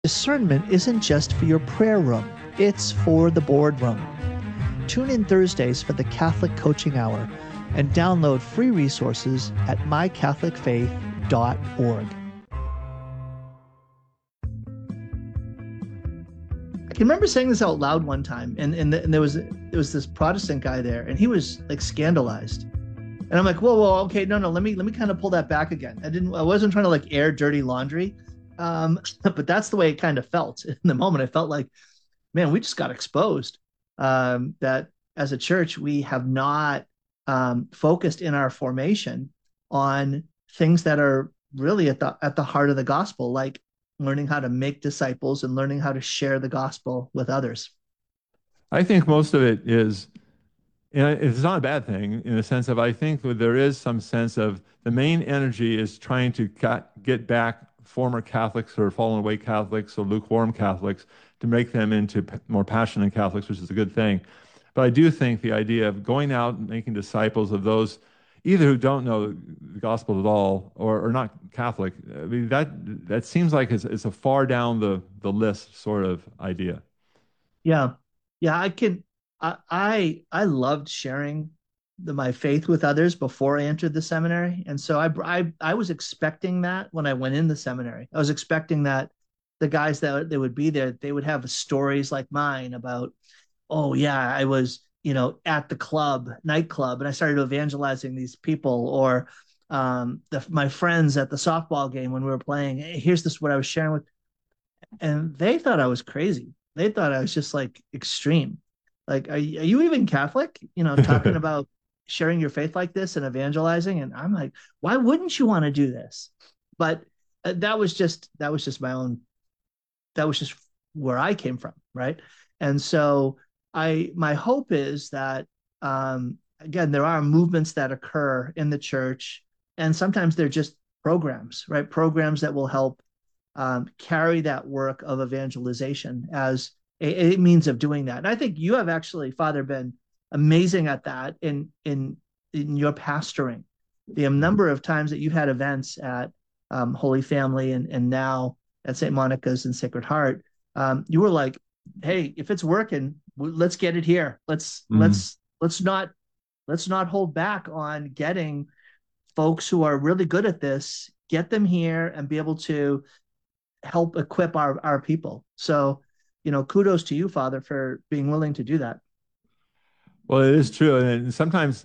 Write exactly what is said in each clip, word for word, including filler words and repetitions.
Discernment isn't just for your prayer room, it's for the boardroom. Tune in Thursdays for the Catholic Coaching Hour and download free resources at my catholic faith dot org. I can remember saying this out loud one time, and, and, the, and there was there was this Protestant guy there, and he was like scandalized. And I'm like, whoa, whoa, okay, no, no, let me let me kind of pull that back again. I didn't, I wasn't trying to like air dirty laundry. Um, but that's the way it kind of felt in the moment. I felt like, man, we just got exposed. Um, that as a church, we have not um, focused in our formation on things that are really at the at the heart of the gospel, like learning how to make disciples and learning how to share the gospel with others. I think most of it is, and it's not a bad thing in the sense of I think that there is some sense of the main energy is trying to ca- get back former Catholics or fallen away Catholics or lukewarm Catholics to make them into p- more passionate Catholics, which is a good thing. But I do think the idea of going out and making disciples of those either who don't know the gospel at all or are not Catholic, I mean, that that seems like it's, it's a far down the, the list sort of idea. Yeah, yeah, I can. I I, I loved sharing the, my faith with others before I entered the seminary, and so I, I I was expecting that when I went in the seminary. I was expecting that the guys that they would be there, they would have stories like mine about, oh yeah, I was you know at the club, nightclub, and I started evangelizing these people, or um, the, my friends at the softball game when we were playing. Hey, here's this what I was sharing with, and they thought I was crazy. They thought I was just like extreme. Like, are, you- are you even Catholic? You know, talking about sharing your faith like this and evangelizing. And I'm like, why wouldn't you want to do this? But uh, that was just that was just my own. That was just where I came from, right? And so I my hope is that um, again there are movements that occur in the church, and sometimes they're just programs, right? Programs that will help um, carry that work of evangelization as a, a means of doing that. And I think you have actually, Father, been amazing at that in in in your pastoring. The number of times that you've had events at um, Holy Family and and now at Saint Monica's and Sacred Heart, um, you were like, "Hey, if it's working, let's get it here. Let's Mm. let's let's not let's not hold back on getting folks who are really good at this, get them here and be able to help equip our our people." So, you know, kudos to you, Father, for being willing to do that. Well, it is true, and sometimes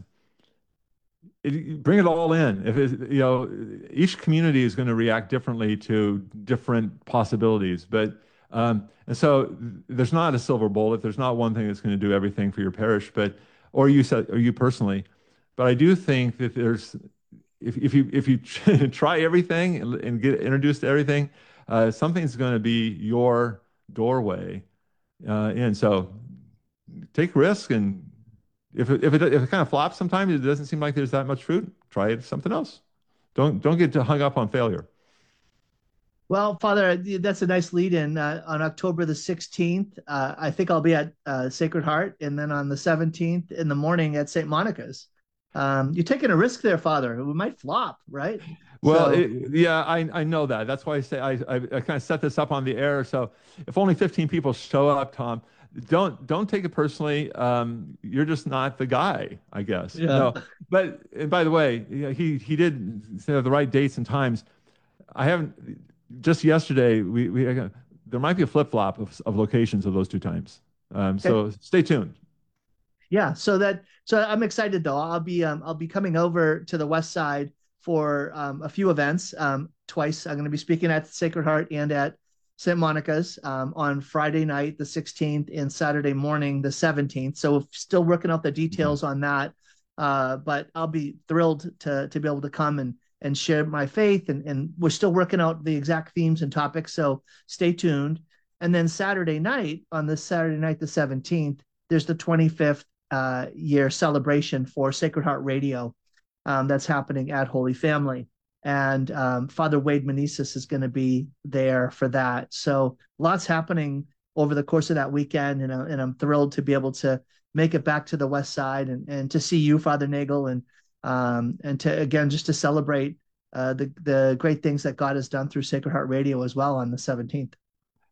it, bring it all in. If it, you know, each community is going to react differently to different possibilities, but um, and so there's not a silver bullet. There's not one thing that's going to do everything for your parish, but or you said or you personally. But I do think that there's if if you if you try everything and, and get introduced to everything, uh, something's going to be your doorway uh, in. So take risk and if it, if it if it kind of flops sometimes, it doesn't seem like there's that much fruit. Try it something else. Don't don't get hung up on failure. Well, Father, that's a nice lead in. Uh, on October the sixteenth, uh, I think I'll be at uh, Sacred Heart, and then on the seventeenth in the morning at Saint Monica's. Um, you're taking a risk there, Father. We might flop, right? Well, So, it, yeah, I I know that. That's why I say I, I I kind of set this up on the air. So if only fifteen people show up, Tom, don't don't take it personally. Um, you're just not the guy, I guess. yeah. No, but and by the way, yeah, he he did say the right dates and times. I haven't just yesterday we we there might be a flip flop of, of locations of those two times. Um, Okay. so stay tuned. Yeah, so that so I'm excited though. I'll be um I'll be coming over to the west side for um, a few events. Um, twice I'm going to be speaking at Sacred Heart and at Saint Monica's um, on Friday night the sixteenth and Saturday morning the seventeenth. So we're still working out the Okay. details on that. Uh, but I'll be thrilled to to be able to come and and share my faith, and and we're still working out the exact themes and topics. So stay tuned. And then Saturday night, on this Saturday night the seventeenth, there's the twenty-fifth uh, year celebration for Sacred Heart Radio um, that's happening at Holy Family. And um, Father Wade Meneses is going to be there for that. So lots happening over the course of that weekend. And, uh, and I'm thrilled to be able to make it back to the West Side and, and to see you, Father Nagel, and um, and to, again, just to celebrate uh, the, the great things that God has done through Sacred Heart Radio as well on the seventeenth.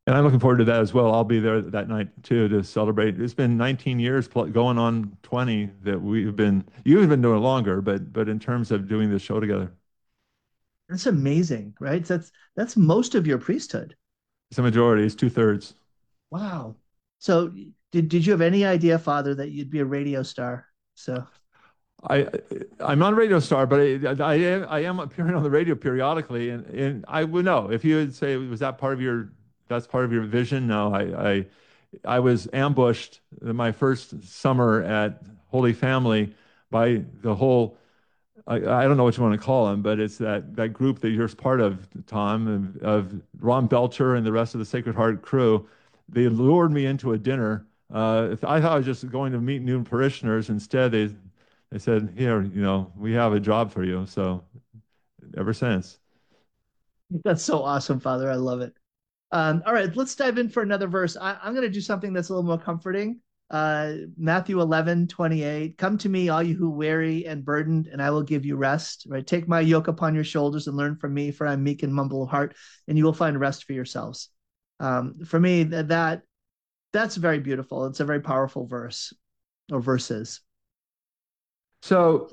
And I'm looking forward to that as well. I'll be there that night too to celebrate. It's been nineteen years, pl- going on twenty, that we've been, you've been doing it longer, but but in terms of doing this show together, That's amazing, right? That's that's most of your priesthood. it's a majority, it's two thirds. Wow. So did did you have any idea, Father, that you'd be a radio star? So I I'm not a radio star, but I, I am I am appearing on the radio periodically, and and I would know if you would say, was that part of your, that's part of your vision? No, I I I was ambushed my first summer at Holy Family by the whole, I, I don't know what you want to call them, but it's that that group that you're part of, Tom, of, of Ron Belcher and the rest of the Sacred Heart crew. They lured me into a dinner. Uh, I thought I was just going to meet new parishioners. Instead, they they said, "Here, you know, we have a job for you." So ever since. that's so awesome, Father. I love it. Um, all right, let's dive in for another verse. I, I'm going to do something that's a little more comforting. Uh, Matthew eleven twenty-eight. Come to me, all you who weary and burdened, and I will give you rest. Right? Take my yoke upon your shoulders and learn from me, for I'm meek and humble of heart, and you will find rest for yourselves. Um, for me, that, that that's very beautiful. It's a very powerful verse or verses. So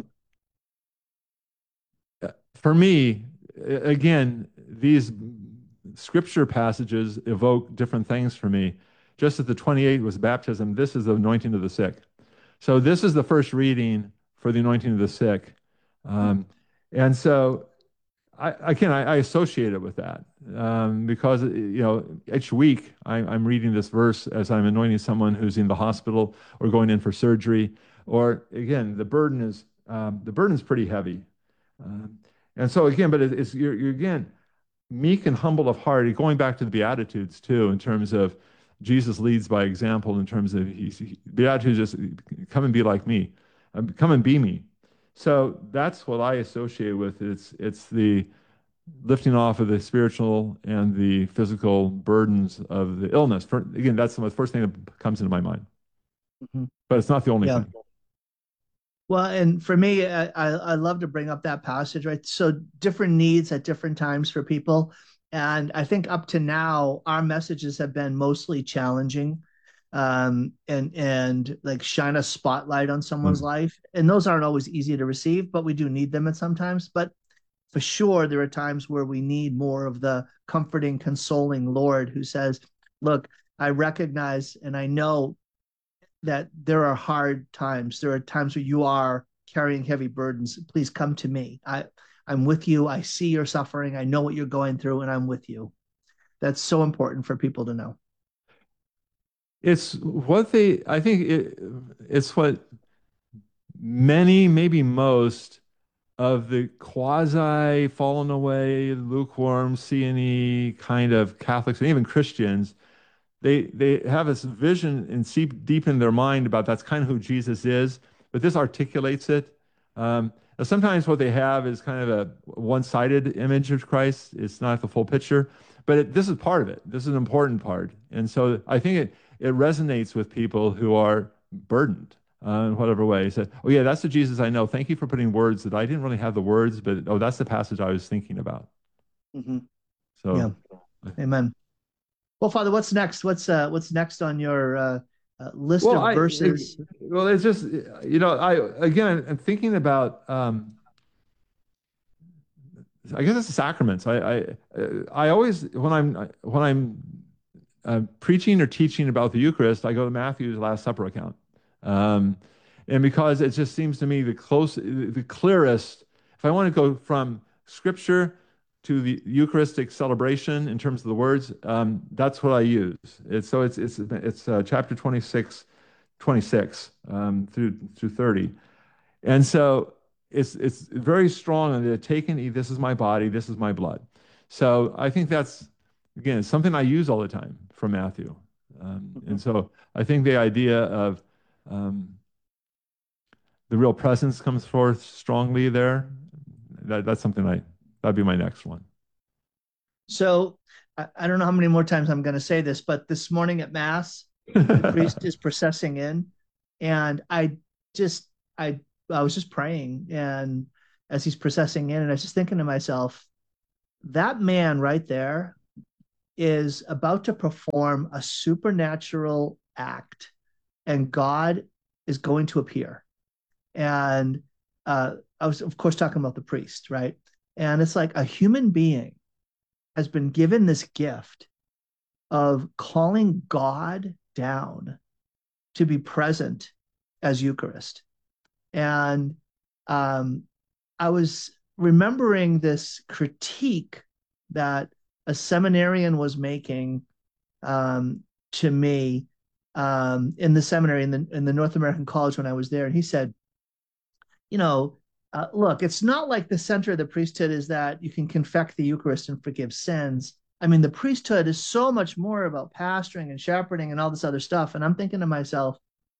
uh, for me, again, these scripture passages evoke different things for me. Just as the twenty-eight was baptism, this is the anointing of the sick. So this is the first reading for the anointing of the sick. Um, and so I, again, I, I associate it with that um, because, you know, each week I, I'm reading this verse as I'm anointing someone who's in the hospital or going in for surgery. Or again, the burden is um, the burden is pretty heavy. Um, and so again, but it, it's you're, you're again meek and humble of heart. Going back to the Beatitudes too, in terms of Jesus leads by example. In terms of he's, he, Beatitudes, just come and be like me, um, come and be me. So that's what I associate with. It's it's the lifting off of the spiritual and the physical burdens of the illness. For, again, that's the first thing that comes into my mind, Mhm. but it's not the only Yeah. thing. Well, and for me, I, I I love to bring up that passage, right? So different needs at different times for people. And I think up to now, our messages have been mostly challenging, um, and and like shine a spotlight on someone's Mm. life. And those aren't always easy to receive, but we do need them at sometimes. But for sure, there are times where we need more of the comforting, consoling Lord who says, "Look, I recognize and I know that there are hard times. There are times where you are carrying heavy burdens. Please come to me. I, I'm with you. I see your suffering. I know what you're going through, and I'm with you." That's so important for people to know. It's what they, I think it, it's what many, maybe most of the quasi fallen away, lukewarm, C and E kind of Catholics and even Christians, they they have this vision and seep deep in their mind about that's kind of who Jesus is, but this articulates it. Um, now sometimes what they have is kind of a one-sided image of Christ. It's not the full picture, but it, this is part of it. This is an important part, and so I think it it resonates with people who are burdened uh, in whatever way. He said, "Oh yeah, that's the Jesus I know. Thank you for putting words that I didn't really have the words, but oh, that's the passage I was thinking about." Mm-hmm. Yeah. So. Amen. Well, Father, what's next? What's uh, what's next on your uh, uh, list Well, of I, it, verses? well, it's just, you know, I, again, I'm thinking about, um, I guess it's the sacraments. I, I, uh, I always, when I'm, when I'm uh, preaching or teaching about the Eucharist, I go to Matthew's Last Supper account. Um, and because it just seems to me the close, the clearest, if I want to go from scripture to the Eucharistic celebration in terms of the words, um, that's what I use. It's, so it's, it's, it's uh, chapter twenty-six, twenty-six um, through through thirty. And so it's it's very strong on the taken, eat, this is my body, this is my blood. So I think that's, again, it's something I use all the time from Matthew. Um, and Mhm. so I think the idea of um, the real presence comes forth strongly there. That, that's something I, that'd be my next one. So I, I don't know how many more times I'm going to say this, but this morning at Mass, the priest is processing in, and I just I I was just praying, and as he's processing in, and I was just thinking to myself, that man right there is about to perform a supernatural act, and God is going to appear. And uh, I was, of course, talking about the priest, right? And it's like a human being has been given this gift of calling God down to be present as Eucharist. And um, I was remembering this critique that a seminarian was making um, to me um, in the seminary in the in the North American College when I was there, and he said, you know, uh, look, it's not like the center of the priesthood is that you can confect the Eucharist and forgive sins. I mean, the priesthood is so much more about pastoring and shepherding and all this other stuff. And I'm thinking to myself,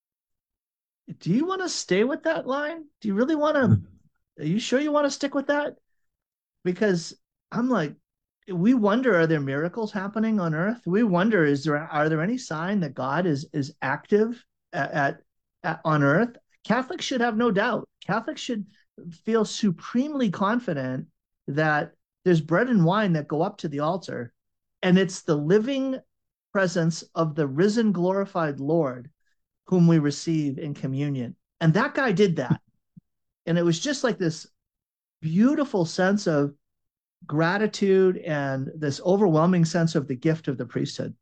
do you want to stay with that line? Do you really want to? Are you sure you want to stick with that? Because I'm like, we wonder, are there miracles happening on earth? We wonder, is there are there any sign that God is is active at, at, at on earth? Catholics should have no doubt. Catholics should feel supremely confident that there's bread and wine that go up to the altar, and it's the living presence of the risen, glorified Lord whom we receive in communion. And that guy did that. And it was just like this beautiful sense of gratitude and this overwhelming sense of the gift of the priesthood.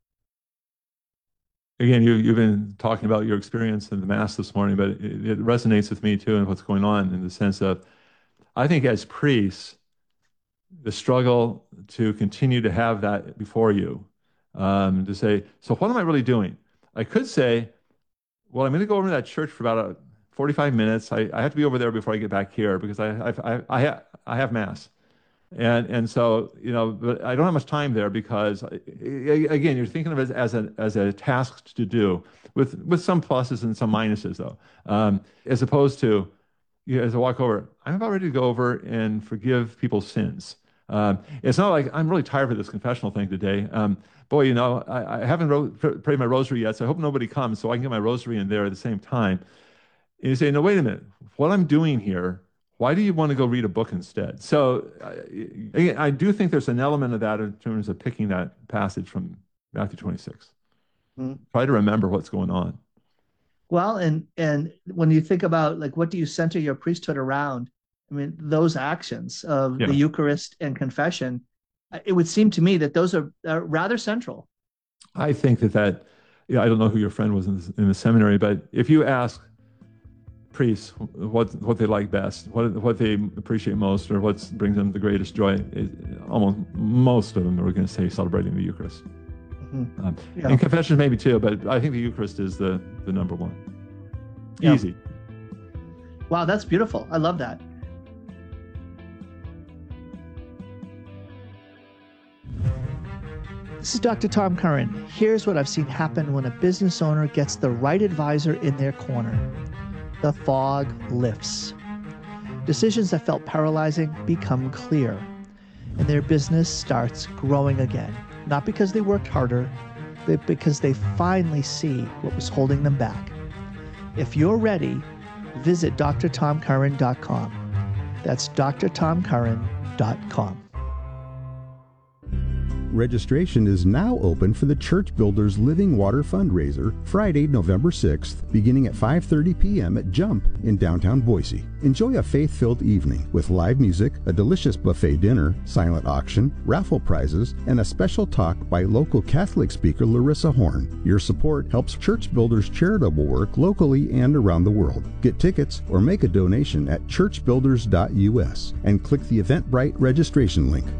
Again, you, you've been talking about your experience in the Mass this morning, but it, it resonates with me too and what's going on in the sense of, I think as priests, the struggle to continue to have that before you, um, to say, so what am I really doing? I could say, well, I'm going to go over to that church for about a forty-five minutes. I, I have to be over there before I get back here because I, I, I, I, ha I have Mass. And and so, you know, but I don't have much time there because, again, you're thinking of it as a as a task to do with with some pluses and some minuses, though, um, as opposed to, you know, as I walk over, I'm about ready to go over and forgive people's sins. Um, it's not like I'm really tired of this confessional thing today. Um, boy, you know, I, I haven't prayed my rosary yet, so I hope nobody comes so I can get my rosary in there at the same time. And you say, no, wait a minute, what I'm doing here, why do you want to go read a book instead? So I, I do think there's an element of that in terms of picking that passage from Matthew twenty-six. Mm. Try to remember what's going on. Well, and and when you think about like what do you center your priesthood around? I mean, those actions of yeah. the Eucharist and confession, it would seem to me that those are, are rather central. I think that that, yeah, I don't know who your friend was in the, in the seminary, but if you ask priests what what they like best, what what they appreciate most, or what brings them the greatest joy, it, almost most of them are going to say celebrating the Eucharist. Mm-hmm. um, yeah. And confession maybe too, but I think the Eucharist is the the number one. Yeah. Easy. Wow, that's beautiful. I love that. This is Doctor Tom Curran. Here's what I've seen happen when a business owner gets the right advisor in their corner. The fog lifts. Decisions that felt paralyzing become clear, and their business starts growing again. Not because they worked harder, but because they finally see what was holding them back. If you're ready, visit D R tom curran dot com. That's D R tom curran dot com. Registration is now open for the Church Builders Living Water fundraiser Friday, November sixth, beginning at five thirty p m at Jump in downtown Boise. Enjoy a faith-filled evening with live music, a delicious buffet dinner, silent auction, raffle prizes, and a special talk by local Catholic speaker Larissa Horn. Your support helps Church Builders charitable work locally and around the world. Get tickets or make a donation at church builders dot U S and click the Eventbrite registration link.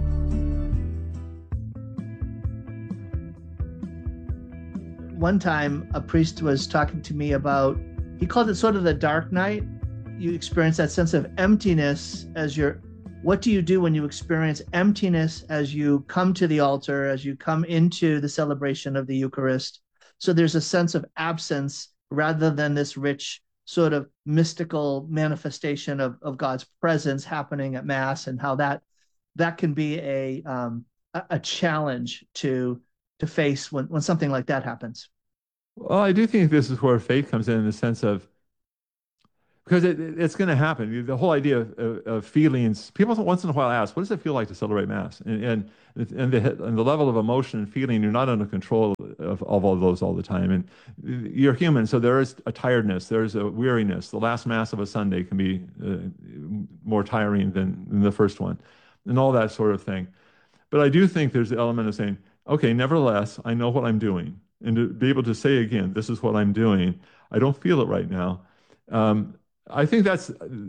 One time a priest was talking to me about, he called it sort of the dark night. You experience that sense of emptiness as you're, what do you do when you experience emptiness as you come to the altar, as you come into the celebration of the Eucharist? So there's a sense of absence rather than this rich sort of mystical manifestation of, of God's presence happening at Mass, and how that that can be a um, a, a challenge to to face when, when something like that happens. Well, I do think this is where faith comes in, in the sense of because it, it's going to happen. The whole idea of, of, of feelings, people once in a while ask, what does it feel like to celebrate Mass? And and and the and the level of emotion and feeling, you're not under control of, of all those all the time. And you're human, so there is a tiredness, there's a weariness. The last Mass of a Sunday can be uh, more tiring than, than the first one, and all that sort of thing. But I do think there's the element of saying, okay, nevertheless, I know what I'm doing. And to be able to say again, this is what I'm doing. I don't feel it right now. Um, I think that's,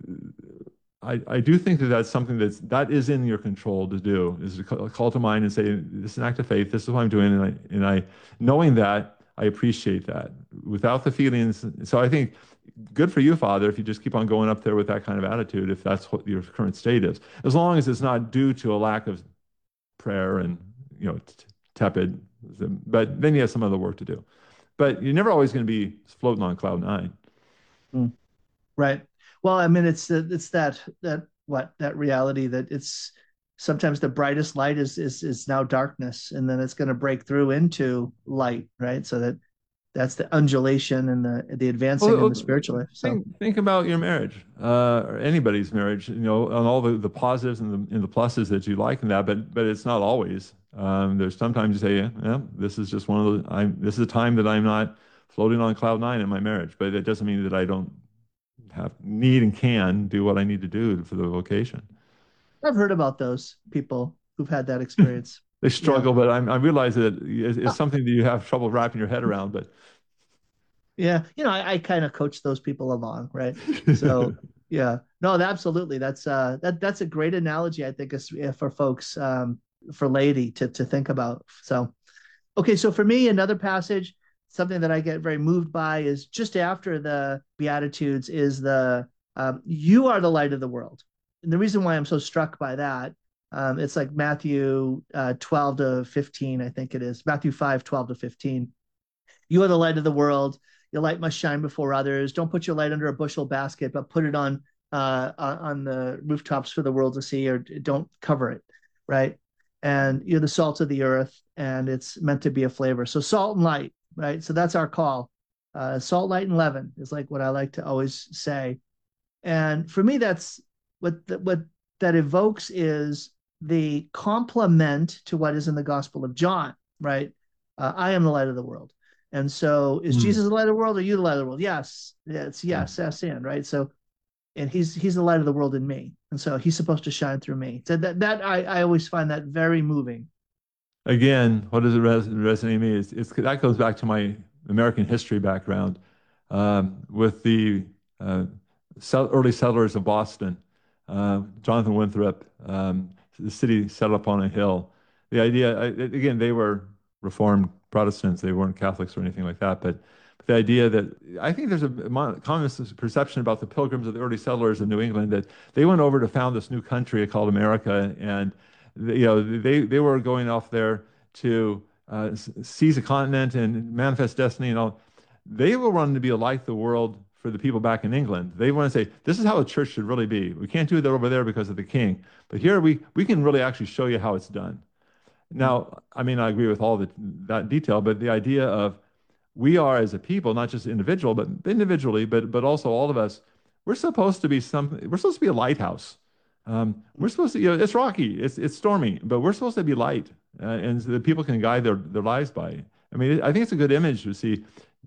I, I do think that that's something that's, that is in your control to do, is to call, call to mind and say, this is an act of faith, this is what I'm doing. And I, and I, knowing that, I appreciate that without the feelings. So I think good for you, Father, if you just keep on going up there with that kind of attitude, if that's what your current state is, as long as it's not due to a lack of prayer and, you know, t- tepid, but then you have some other work to do. But you're never always going to be floating on cloud nine. Mm. Right. Well, I mean, it's it's that that what that reality that it's sometimes the brightest light is is is now darkness, and then it's going to break through into light, right? So that that's the undulation and the the advancing Well, in the spiritual life. So think think about your marriage, uh, or anybody's marriage. You know, on all the, the positives and the and the pluses that you like in that, but but it's not always. Um, there's sometimes you say, yeah, yeah, this is just one of the. I'm this is a time that I'm not floating on cloud nine in my marriage, but it doesn't mean that I don't have need and can do what I need to do for the vocation. I've heard about those people who've had that experience. They Yeah. struggle, but I'm, I realize that it's, it's something that you have trouble wrapping your head around. But Yeah, you know, I, I kind of coach those people along, right? So yeah, no, absolutely. That's uh that that's a great analogy, I think, is, yeah, for folks, um, for laity to to think about. So okay, so for me, another passage, something that I get very moved by is just after the Beatitudes is the um, you are the light of the world. And the reason why I'm so struck by that, um, it's like Matthew uh, twelve to fifteen, I think it is. Matthew five, twelve to fifteen. You are the light of the world. Your light must shine before others. Don't put your light under a bushel basket, but put it on uh, on the rooftops for the world to see, or don't cover it, right? And you're the salt of the earth, and it's meant to be a flavor. So salt and light, right? So that's our call. Uh, salt, light, and leaven is like what I like to always say. And for me, that's what the, what that evokes is the complement to what is in the Gospel of John, right? Uh, I am the light of the world. And so is Mm. Jesus the light of the world, or you the light of the world? Yes. It's yes, yes, and right. So and he's he's the light of the world in me. And so he's supposed to shine through me. So that that I, I always find that very moving. Again, what does it res resonate me is it's that goes back to my American history background, um, with the uh, sell, early settlers of Boston, uh, Jonathan Winthrop, um, the city set up on a hill. The idea, I- again, they were Reformed Protestants; they weren't Catholics or anything like that. But, but the idea that I think there's a mon- common perception about the Pilgrims of the early settlers in New England that they went over to found this new country called America, and you know, they they were going off there to uh, seize a continent and manifest destiny and all. They were wanting to be a light to the world for the people back in England. They want to say, this is how a church should really be. We can't do that over there because of the king, but here we we can really actually show you how it's done. Now, I mean, I agree with all the, that detail, but the idea of we are as a people, not just individual, but individually, but but also all of us, we're supposed to be some, we're supposed to be a lighthouse. Um, we're supposed to, you know, it's rocky, it's it's stormy, but we're supposed to be light, uh, and so that people can guide their their lives by. I mean, I think it's a good image to see.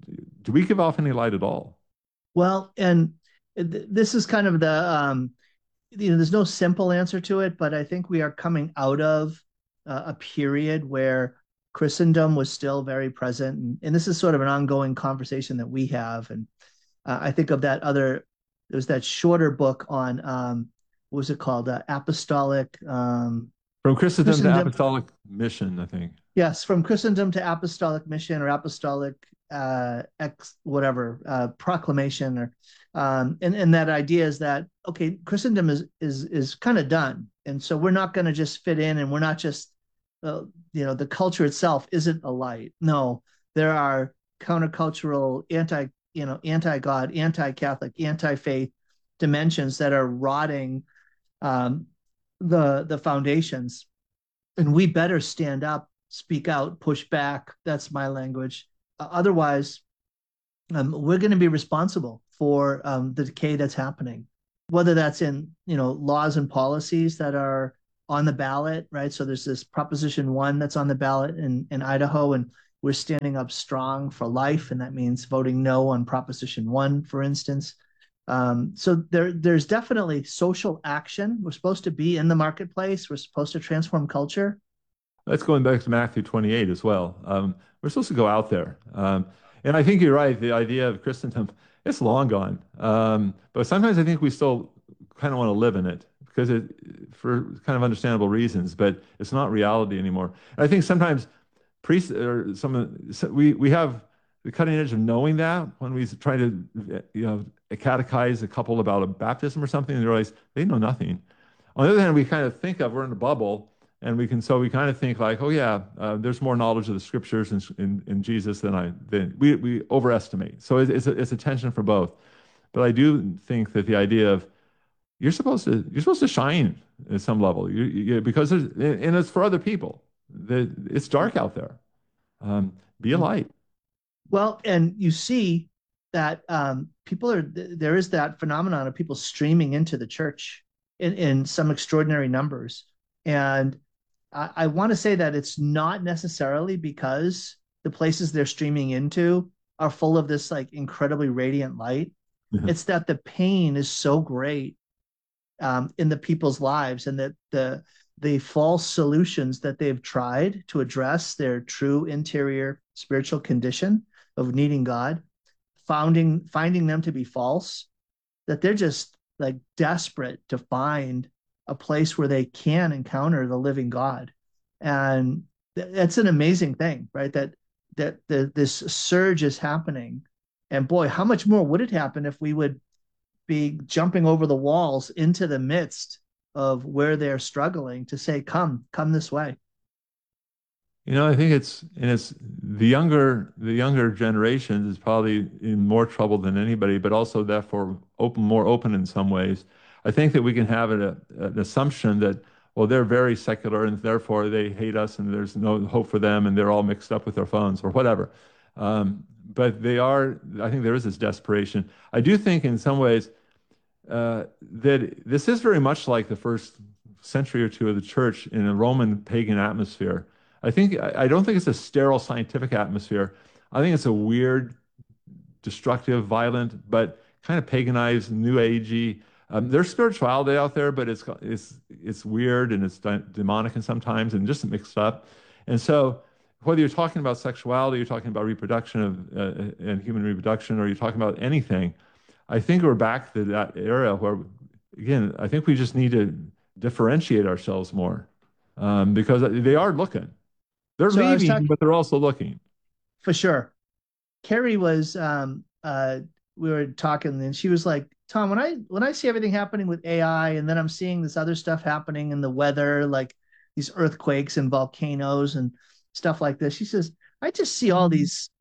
Do we give off any light at all? Well, and this is kind of the um, you know, there's no simple answer to it, but I think we are coming out of uh, a period where Christendom was still very present, and, and this is sort of an ongoing conversation that we have. And uh, I think of that other, there's that shorter book on um, what was it called? Uh, Apostolic. Um, From Christendom, Christendom to Apostolic Mission, I think. Yes, from Christendom to Apostolic Mission, or Apostolic uh, ex whatever uh, proclamation, or um, and and that idea is that okay, Christendom is is is kind of done, and so we're not going to just fit in, and we're not just uh, you know, the culture itself isn't a light. No, there are countercultural, anti you know, anti-God, anti-Catholic, anti-faith dimensions that are rotting um, the the foundations, and we better stand up, speak out, push back. That's my language. Uh, otherwise, um, we're going to be responsible for um, the decay that's happening, whether that's in, you know, laws and policies that are on the ballot, right? So there's this Proposition One that's on the ballot in, in Idaho, and we're standing up strong for life, and that means voting no on Proposition One, for instance. Um, so there, there's definitely social action. We're supposed to be in the marketplace. We're supposed to transform culture. That's going back to Matthew twenty-eight as well. Um, we're supposed to go out there. Um, and I think you're right. The idea of Christendom, it's long gone. Um, but sometimes I think we still kind of want to live in it because it, for kind of understandable reasons, but it's not reality anymore. And I think sometimes priests or some, we, we have the cutting edge of knowing that when we try to, you know, catechize a couple about a baptism or something, and they realize they know nothing. On the other hand, we kind of think of we're in a bubble, and we can so we kind of think like, oh yeah, uh, there's more knowledge of the scriptures in, in, in Jesus than I than we we overestimate. So it's it's a, it's a tension for both. But I do think that the idea of you're supposed to you're supposed to shine at some level, you, you, because there's, and it's for other people. The, it's dark out there. Um, be a light. Well, and you see that um, people are there is that phenomenon of people streaming into the church in, in some extraordinary numbers. And I, I want to say that it's not necessarily because the places they're streaming into are full of this like incredibly radiant light. Yeah. It's that the pain is so great um, in the people's lives, and that the the false solutions that they've tried to address their true interior spiritual condition of needing God, finding finding them to be false, that they're just like desperate to find a place where they can encounter the living God. And th- that's an amazing thing, right? That that the, this surge is happening. And boy, how much more would it happen if we would be jumping over the walls into the midst of where they're struggling to say, come, come this way. You know, I think it's and it's the younger the younger generations is probably in more trouble than anybody, but also therefore open more open in some ways. I think that we can have an, an assumption that, well, they're very secular and therefore they hate us and there's no hope for them and they're all mixed up with their phones or whatever. Um, but they are, I think there is this desperation. I do think in some ways uh, that this is very much like the first century or two of the church in a Roman pagan atmosphere. I think I don't think it's a sterile scientific atmosphere. I think it's a weird, destructive, violent, but kind of paganized, new agey. Um, there's spirituality out there, but it's it's it's weird and it's demonic and sometimes and just mixed up. And so, whether you're talking about sexuality, you're talking about reproduction of uh, and human reproduction, or you're talking about anything, I think we're back to that era where, again, I think we just need to differentiate ourselves more um, because they are looking. They're So I was leaving, talking but they're also looking. for sure. Carrie was um uh we were talking, and she was like, Tom, when I when I see everything happening with A I, and then I'm seeing this other stuff happening in the weather, like these earthquakes and volcanoes and stuff like this, she says, I just see all these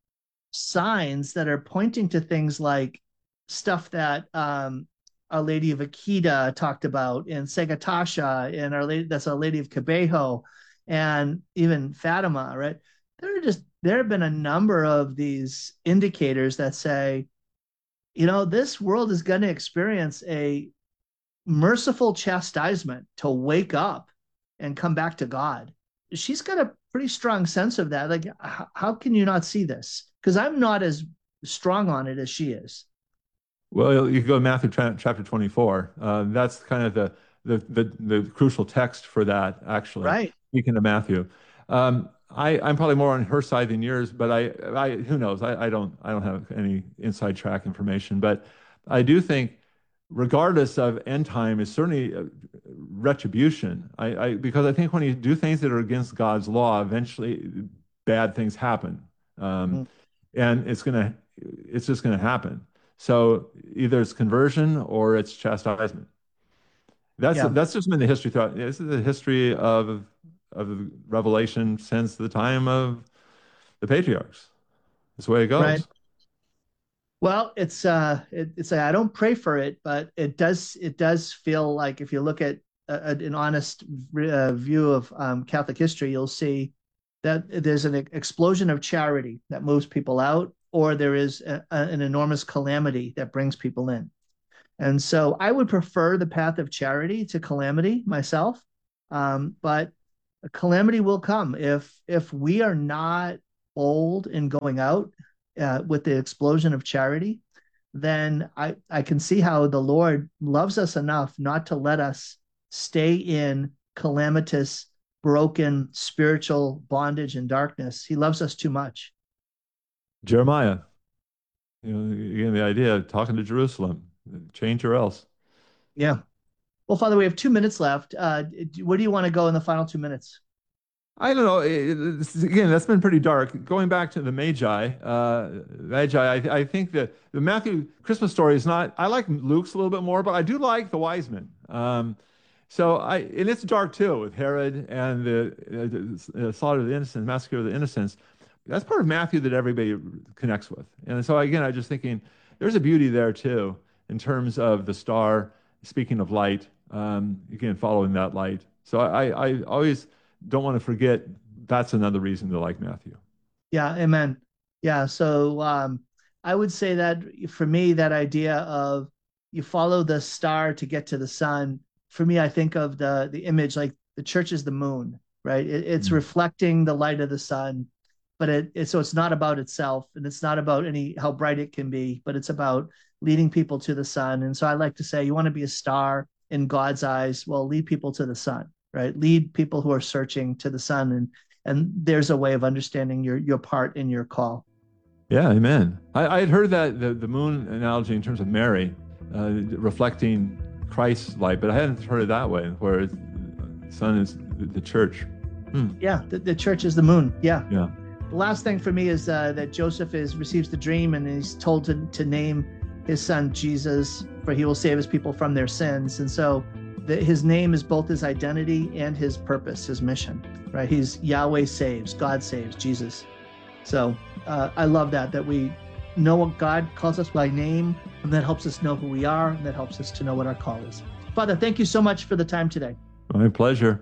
signs that are pointing to things like stuff that um Our Lady of Akita talked about, and Segatasha, and Our Lady, that's Our Lady of Cabejo, and even Fatima, right? There are just there have been a number of these indicators that say, you know, this world is going to experience a merciful chastisement to wake up and come back to God. She's got a pretty strong sense of that. Like, how, how can you not see this? Because I'm not as strong on it as she is. Well, you go to Matthew chapter twenty-four. Uh, that's kind of the, the the the crucial text for that, actually. Right. Speaking of Matthew, um, I I'm probably more on her side than yours, but I I who knows? I, I don't I don't have any inside track information, but I do think, regardless of end time, is certainly uh, retribution. I, I because I think when you do things that are against God's law, eventually bad things happen, um, Mm. and it's gonna it's just gonna happen. So either it's conversion or it's chastisement. That's Yeah. that's just been the history throughout. This is the history of of Revelation since the time of the patriarchs. That's the way it Right. goes. Well, it's uh, it, it's like I don't pray for it, but it does it does feel like if you look at a, an honest uh, view of um, Catholic history, you'll see that there's an explosion of charity that moves people out, or there is a, a, an enormous calamity that brings people in. And so I would prefer the path of charity to calamity myself. Um, but a calamity will come if if we are not bold in going out uh, with the explosion of charity. Then I, I can see how the Lord loves us enough not to let us stay in calamitous, broken spiritual bondage and darkness. He loves us too much. Jeremiah, you know, again, the idea of talking to Jerusalem, change or else. Yeah. Well, Father, we have two minutes left. Uh, where do you want to go in the final two minutes? I don't know. It, again, that's been pretty dark. Going back to the Magi, uh, Magi, I, I think that the Matthew Christmas story is not. I like Luke's a little bit more, but I do like the wise men. Um, so I, and it's dark too, with Herod and the, uh, the slaughter of the innocents, massacre of the innocents. That's part of Matthew that everybody connects with. And so again, I just thinking there's a beauty there too, in terms of the star. Speaking of light, um, again, following that light. So I, I always don't want to forget that's another reason to like Matthew. Yeah, amen. Yeah, so um, I would say that for me, that idea of you follow the star to get to the sun, for me, I think of the the image like the church is the moon, right? It, it's mm-hmm. reflecting the light of the sun, but it, it so it's not about itself, and it's not about any how bright it can be, but it's about leading people to the sun. And so I like to say, you want to be a star in God's eyes, well, lead people to the sun, right? Lead people who are searching to the sun, and and there's a way of understanding your your part in your call. Yeah, amen. I, I had heard that the, the moon analogy in terms of Mary uh, reflecting Christ's light, but I hadn't heard it that way, where the sun is the church. Hmm. Yeah, the, the church is the moon. Yeah. Yeah. The last thing for me is uh, that Joseph is receives the dream, and he's told to to name his son Jesus, for he will save his people from their sins. And so the, his name is both his identity and his purpose, his mission, right? He's Yahweh saves, God saves, Jesus. So uh, I love that, that we know what God calls us by name, and that helps us know who we are, and that helps us to know what our call is. Father, thank you so much for the time today. My pleasure.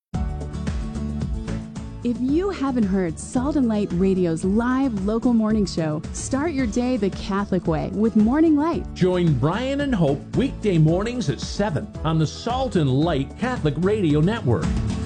If you haven't heard Salt and Light Radio's live local morning show, start your day the Catholic way with Morning Light. Join Brian and Hope weekday mornings at seven on the Salt and Light Catholic Radio Network.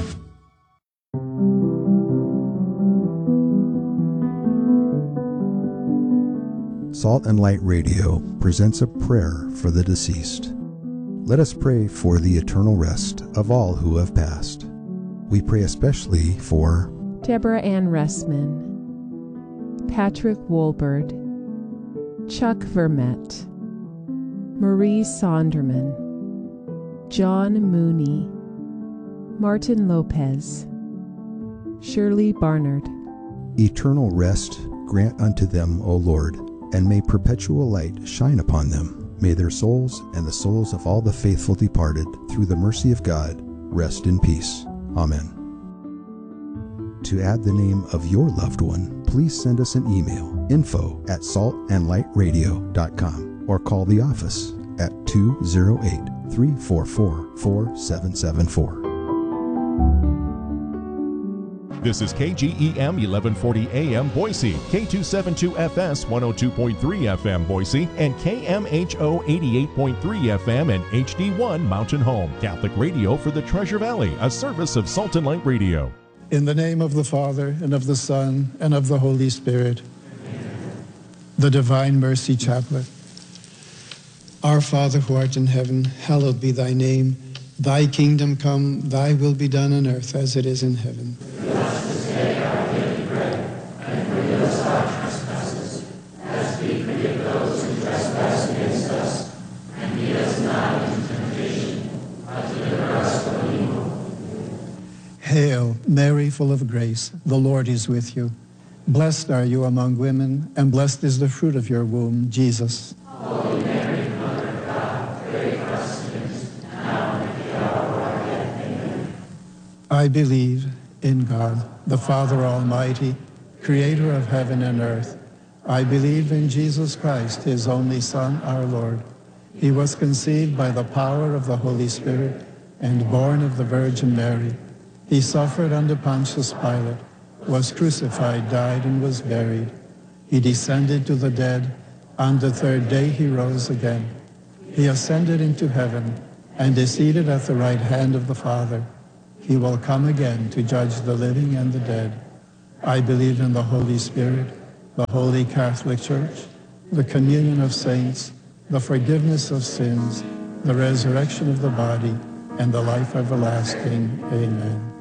Salt and Light Radio presents a prayer for the deceased. Let us pray for the eternal rest of all who have passed. We pray especially for Deborah Ann Ressman, Patrick Wolbert, Chuck Vermette, Marie Sonderman, John Mooney, Martin Lopez, Shirley Barnard. Eternal rest grant unto them, O Lord, and may perpetual light shine upon them. May their souls and the souls of all the faithful departed, through the mercy of God, rest in peace. Amen. To add the name of your loved one, please send us an email, info at saltandlightradio dot com, or call the office at two oh eight, three four four, four seven seven four. This is K G E M eleven forty A M Boise, K two seventy-two F S one oh two point three F M Boise, and K M H O eighty-eight point three F M and H D one Mountain Home. Catholic radio for the Treasure Valley, a service of Salt and Light Radio. In the name of the Father, and of the Son, and of the Holy Spirit. Amen. The Divine Mercy Chaplet. Our Father who art in heaven, hallowed be thy name. Thy kingdom come, thy will be done on earth as it is in heaven. Give us this day our daily bread, and forgive us our trespasses, as we forgive those who trespass against us. And lead us not into temptation, but deliver us from evil. Hail, Mary, full of grace, the Lord is with you. Blessed are you among women, and blessed is the fruit of your womb, Jesus. Holy Mary, Mother of God, pray for us sinners, now and at the hour of our death. Amen. I believe in God, the Father Almighty, creator of heaven and earth. I believe in Jesus Christ, his only Son, our Lord. He was conceived by the power of the Holy Spirit and born of the Virgin Mary. He suffered under Pontius Pilate, was crucified, died, and was buried. He descended to the dead. On the third day he rose again. He ascended into heaven and is seated at the right hand of the Father. He will come again to judge the living and the dead. I believe in the Holy Spirit, the Holy Catholic Church, the communion of saints, the forgiveness of sins, the resurrection of the body, and the life everlasting. Amen.